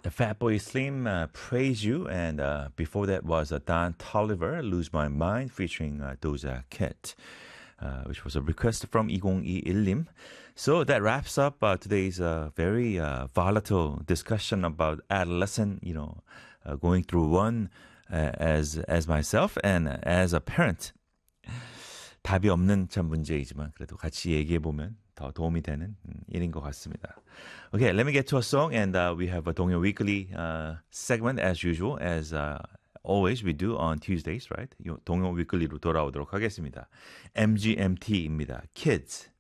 Fatboy Slim, Praise You, and before that was Don Toliver, Lose My Mind, featuring Doja Cat, which was a request from 2021님. So that wraps up today's very volatile discussion about adolescent, going through one as myself and as a parent. 답이 없는 참 문제이지만 그래도 같이 얘기해 보면 더 도움이 되는 일인 것 같습니다. Okay, let me get to a song, and we have a 동요 weekly segment as usual, as always we do on Tuesdays, right? 동요 weekly로 돌아오도록 하겠습니다. MGMT입니다. Kids.